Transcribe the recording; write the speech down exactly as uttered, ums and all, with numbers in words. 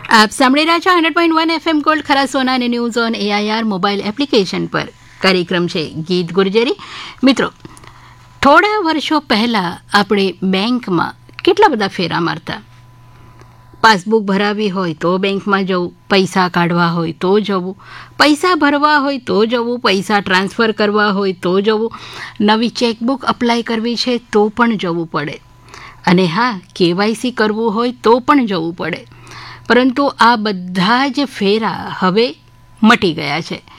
આપ સાંભળી રહ્યા છો hundred point one FM gold ખરા સોના અને news on AIR mobile application પર. કાર્યક્રમ છે ગીત ગુર્જરી. મિત્રો, થોડા વર્ષો પહેલાં આપણે બેંકમાં કેટલા બધા ફેરા મારતા. પાસબુક ભરાવી હોય તો બેંકમાં જવું, પૈસા કાઢવા હોય તો જવું, પૈસા ભરવા હોય તો જવું, પૈસા ટ્રાન્સફર કરવા હોય તો જવું, નવી ચેકબુક અપ્લાય કરવી છે તો પણ જવું પડે, અને હા, કેવાયસી કરવું હોય તો પણ જવું પડે. પરંતુ આ બધા જ ફેરા હવે મટી ગયા છે.